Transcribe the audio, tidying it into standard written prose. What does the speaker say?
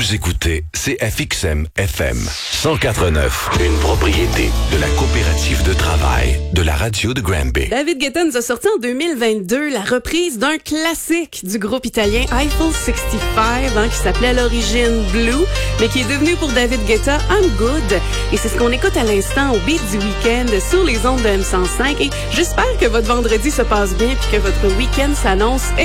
Vous écoutez CFXM FM 104.9, une propriété de la coopérative de travail de la radio de Granby. David Guetta nous a sorti en 2022 la reprise d'un classique du groupe italien Eiffel 65, qui s'appelait à l'origine Blue, mais qui est devenu pour David Guetta I'm Good. Et c'est ce qu'on écoute à l'instant au beat du week-end sur les ondes de M105. Et j'espère que votre vendredi se passe bien puis que votre week-end s'annonce